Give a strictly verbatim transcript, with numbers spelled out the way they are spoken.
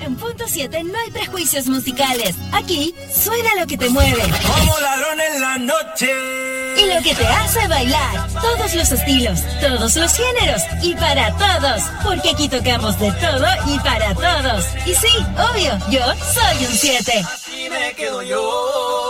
En Punto siete no hay prejuicios musicales. Aquí suena lo que te mueve. Como ladrón en la noche. Y lo que te hace bailar. Todos los estilos, todos los géneros y para todos. Porque aquí tocamos de todo y para todos. Y sí, obvio, yo soy un siete. Así me quedo yo.